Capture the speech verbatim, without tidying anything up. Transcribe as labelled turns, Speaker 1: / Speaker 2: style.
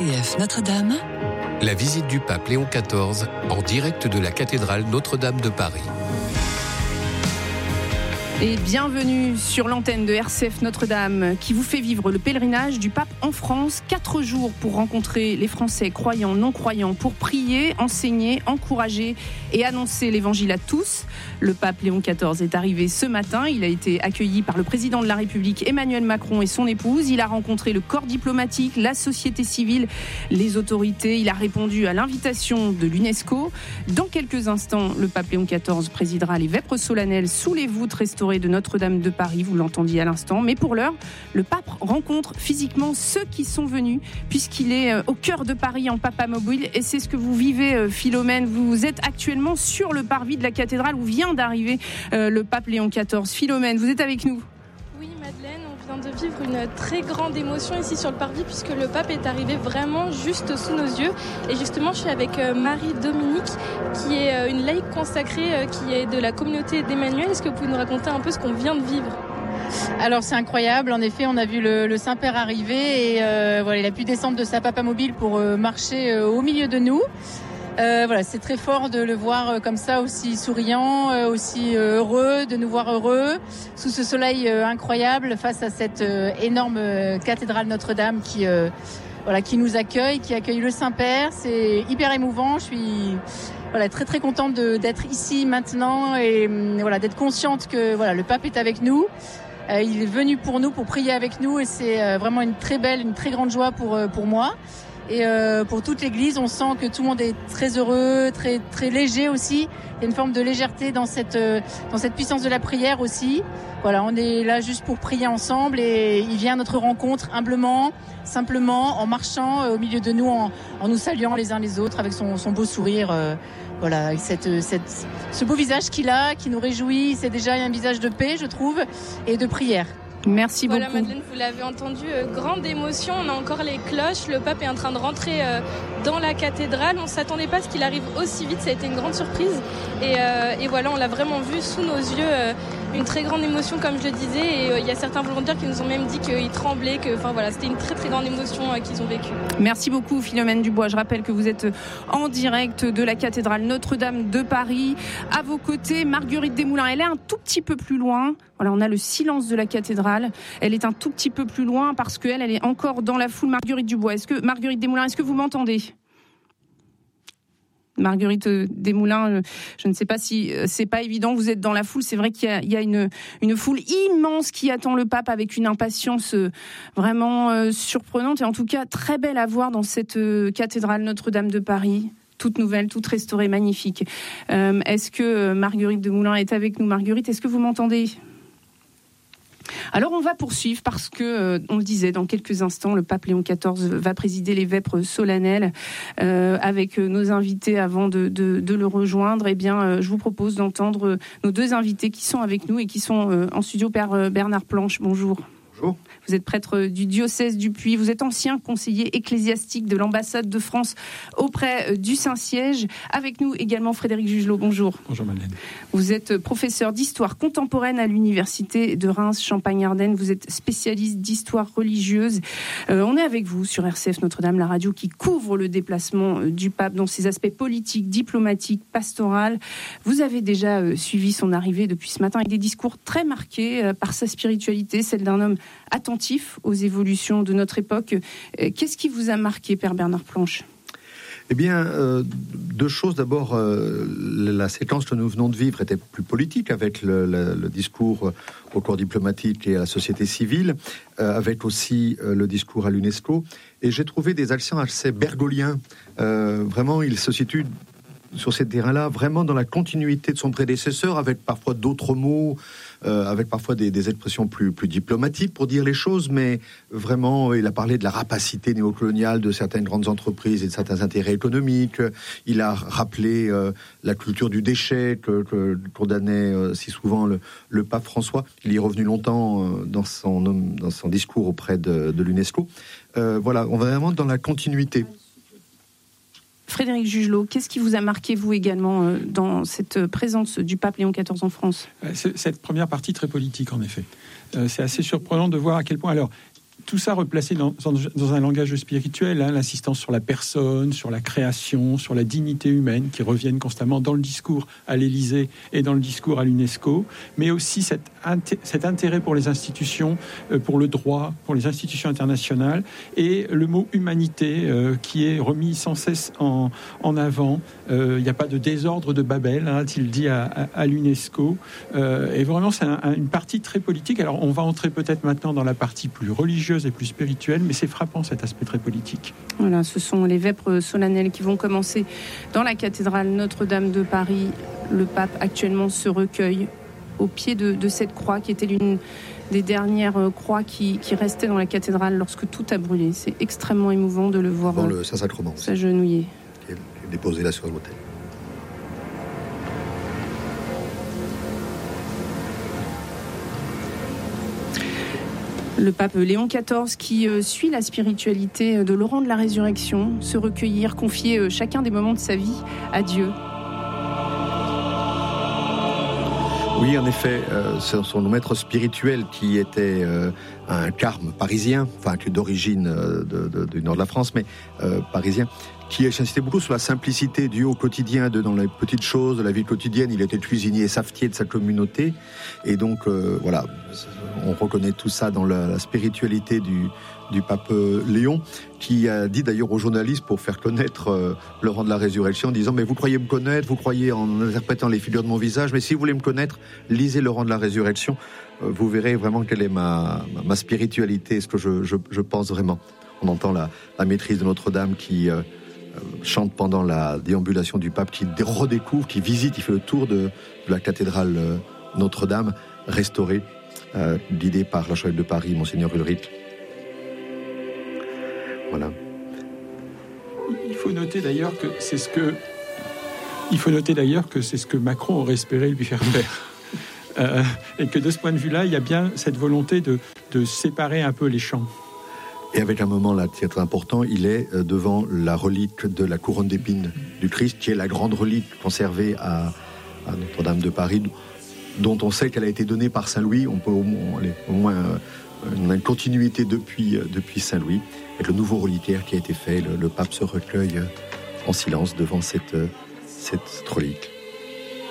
Speaker 1: C F Notre-Dame,
Speaker 2: la visite du pape Léon quatorze en direct de la cathédrale Notre-Dame de Paris.
Speaker 3: Et bienvenue sur l'antenne de R C F Notre-Dame qui vous fait vivre le pèlerinage du pape en France. Quatre jours pour rencontrer les Français croyants, non-croyants, pour prier, enseigner, encourager et annoncer l'évangile à tous. Le pape Léon quatorze est arrivé ce matin. Il a été accueilli par le président de la République Emmanuel Macron et son épouse. Il a rencontré le corps diplomatique, la société civile, les autorités. Il a répondu à l'invitation de l'UNESCO. Dans quelques instants, le pape Léon quatorze présidera les vêpres solennelles sous les voûtes restaurées de Notre-Dame de Paris, vous l'entendiez à l'instant. Mais pour l'heure, le pape rencontre physiquement ceux qui sont venus, puisqu'il est au cœur de Paris en papamobile. Et c'est ce que vous vivez, Philomène. Vous êtes actuellement sur le parvis de la cathédrale où vient d'arriver euh, le pape Léon quatorze. Philomène, vous êtes avec nous.
Speaker 4: Oui, Madeleine, on vient de vivre une très grande émotion ici sur le parvis, puisque le pape est arrivé vraiment juste sous nos yeux. Et justement, je suis avec euh, Marie-Dominique, qui est euh, une laïque consacrée, euh, qui est de la communauté d'Emmanuel. Est-ce que vous pouvez nous raconter un peu ce qu'on vient de vivre ?
Speaker 5: Alors c'est incroyable, en effet on a vu le, le Saint-Père arriver et euh, voilà, il a pu descendre de sa papamobile pour euh, marcher euh, au milieu de nous. Euh, voilà, c'est très fort de le voir euh, comme ça, aussi souriant, euh, aussi euh, heureux, de nous voir heureux, sous ce soleil euh, incroyable, face à cette euh, énorme euh, cathédrale Notre-Dame qui, euh, voilà, qui nous accueille, qui accueille le Saint-Père. C'est hyper émouvant, je suis voilà, très très contente de, d'être ici maintenant et euh, voilà, d'être consciente que voilà, le pape est avec nous. Euh, il est venu pour nous, pour prier avec nous et c'est euh, vraiment une très belle, une très grande joie pour, euh, pour moi. Et euh, pour toute l'église, on sent que tout le monde est très heureux, très très léger aussi. Il y a une forme de légèreté dans cette euh, dans cette puissance de la prière aussi. Voilà, on est là juste pour prier ensemble et il vient à notre rencontre humblement, simplement, en marchant euh, au milieu de nous, en, en nous saluant les uns les autres avec son, son beau sourire. Euh, voilà, avec cette, cette, ce beau visage qu'il a, qui nous réjouit. C'est déjà un visage de paix, je trouve, et de prière.
Speaker 3: Merci
Speaker 4: voilà,
Speaker 3: beaucoup.
Speaker 4: Madeleine, vous l'avez entendu, euh, grande émotion. On a encore les cloches. Le pape est en train de rentrer euh, dans la cathédrale. On ne s'attendait pas à ce qu'il arrive aussi vite. Ça a été une grande surprise. Et, euh, et voilà, on l'a vraiment vu sous nos yeux. Euh, une très grande émotion, comme je le disais. Et il euh, y a certains volontaires qui nous ont même dit qu'ils tremblaient. Que, enfin voilà, c'était une très très grande émotion euh, qu'ils ont vécue.
Speaker 3: Merci beaucoup, Philomène Dubois. Je rappelle que vous êtes en direct de la cathédrale Notre-Dame de Paris. À vos côtés, Marguerite Desmoulins. Elle est un tout petit peu plus loin. Voilà, on a le silence de la cathédrale. Elle est un tout petit peu plus loin parce qu'elle, elle est encore dans la foule. Marguerite Dubois, est-ce que Marguerite Desmoulins, est-ce que vous m'entendez ? Marguerite Desmoulins, je ne sais pas si c'est pas évident, vous êtes dans la foule, c'est vrai qu'il y a, il y a une, une foule immense qui attend le pape avec une impatience vraiment surprenante et en tout cas très belle à voir dans cette cathédrale Notre-Dame de Paris, toute nouvelle, toute restaurée, magnifique. Euh, est-ce que Marguerite Desmoulins est avec nous ? Marguerite, est-ce que vous m'entendez ? Alors on va poursuivre parce que, euh, on le disait, dans quelques instants, le pape Léon quatorze va présider les vêpres solennelles euh, avec nos invités avant de, de, de le rejoindre. Eh bien, euh, je vous propose d'entendre nos deux invités qui sont avec nous et qui sont euh, en studio. Père Bernard Planche, bonjour.
Speaker 6: Bonjour.
Speaker 3: Vous êtes prêtre du diocèse du Puy, vous êtes ancien conseiller ecclésiastique de l'ambassade de France auprès du Saint-Siège. Avec nous également Frédéric Jugelot, bonjour.
Speaker 6: Bonjour Madeleine.
Speaker 3: Vous êtes professeur d'histoire contemporaine à l'université de Reims-Champagne-Ardenne, vous êtes spécialiste d'histoire religieuse. Euh, on est avec vous sur R C F Notre-Dame, la radio qui couvre le déplacement du pape dans ses aspects politiques, diplomatiques, pastoraux. Vous avez déjà euh, suivi son arrivée depuis ce matin avec des discours très marqués euh, par sa spiritualité, celle d'un homme attentif aux évolutions de notre époque. Qu'est-ce qui vous a marqué, Père Bernard Planche ?
Speaker 6: Eh bien, euh, deux choses. D'abord, euh, la séquence que nous venons de vivre était plus politique, avec le, le, le discours au corps diplomatique et à la société civile, euh, avec aussi euh, le discours à l'UNESCO. Et j'ai trouvé des accents assez bergoliens. Euh, vraiment, il se situe sur ces terrains-là, vraiment dans la continuité de son prédécesseur, avec parfois d'autres mots, euh, avec parfois des, des expressions plus, plus diplomatiques pour dire les choses, mais vraiment, il a parlé de la rapacité néocoloniale de certaines grandes entreprises et de certains intérêts économiques. Il a rappelé euh, la culture du déchet que, que condamnait euh, si souvent le, le pape François. Il y est revenu longtemps euh, dans, son, dans son discours auprès de, de l'UNESCO. Euh, voilà, on va vraiment dans la continuité.
Speaker 3: Frédéric Jugelot, qu'est-ce qui vous a marqué, vous également, euh, dans cette présence du pape Léon quatorze en France ?
Speaker 7: C'est cette première partie très politique, en effet. Euh, c'est assez surprenant de voir à quel point... Alors,
Speaker 1: tout ça replacé dans, dans, dans un langage spirituel, hein, l'insistance sur la personne, sur la création, sur la dignité humaine, qui reviennent constamment dans le discours à l'Élysée et dans le discours à l'UNESCO, mais aussi cet, inté- cet intérêt pour les institutions, euh, pour le droit, pour les institutions internationales, et le mot humanité euh, qui est remis sans cesse en, en avant. Il euh, n'y a pas de désordre de Babel, hein, a-t-il dit à, à, à l'UNESCO. Euh, et vraiment, c'est un, un, une partie très politique. Alors, on va entrer peut-être maintenant dans la partie plus religieuse et plus spirituelle, mais c'est frappant cet aspect très politique.
Speaker 3: Voilà, ce sont les vêpres solennelles qui vont commencer dans la cathédrale Notre-Dame de Paris. Le pape actuellement se recueille au pied de, de cette croix qui était l'une des dernières croix qui, qui restait dans la cathédrale lorsque tout a brûlé. C'est extrêmement émouvant de le voir
Speaker 6: dans le Saint-Sacrement
Speaker 3: s'agenouiller.
Speaker 6: Qui est déposé là sur l'autel.
Speaker 3: Le pape Léon quatorze qui euh, suit la spiritualité de Laurent de la Résurrection, se recueillir, confier euh, chacun des moments de sa vie à Dieu.
Speaker 6: Oui, en effet, euh, c'est son maître spirituel qui était euh, un carme parisien, enfin d'origine euh, de, de, du nord de la France, mais euh, parisien, qui insistait beaucoup sur la simplicité due au quotidien, de, dans les petites choses de la vie quotidienne. Il était cuisinier et savetier de sa communauté, et donc euh, voilà, on reconnaît tout ça dans la, la spiritualité du, du pape Léon, qui a dit d'ailleurs aux journalistes pour faire connaître euh, Laurent de la Résurrection, en disant « Mais vous croyez me connaître, vous croyez en interprétant les figures de mon visage, mais si vous voulez me connaître, lisez Laurent de la Résurrection, euh, vous verrez vraiment quelle est ma, ma, ma spiritualité, ce que je, je, je pense vraiment. » On entend la, la maîtrise de Notre-Dame qui euh, chante pendant la déambulation du pape, qui redécouvre, qui visite, il fait le tour de, de la cathédrale euh, Notre-Dame, restaurée, euh, guidée par l'archevêque de Paris, Monseigneur Ulrich. Voilà.
Speaker 1: Il faut noter d'ailleurs que c'est ce que il faut noter d'ailleurs que c'est ce que Macron aurait espéré lui faire faire, euh, et que de ce point de vue-là, il y a bien cette volonté de, de séparer un peu les champs.
Speaker 6: Et avec un moment là qui est très important, il est devant la relique de la couronne d'épines du Christ, qui est la grande relique conservée à, à Notre-Dame de Paris, dont on sait qu'elle a été donnée par Saint-Louis. On peut au moins, au moins on a une continuité depuis, depuis Saint-Louis. Et le nouveau reliquaire qui a été fait, le, le pape se recueille en silence devant cette, cette, cette relique.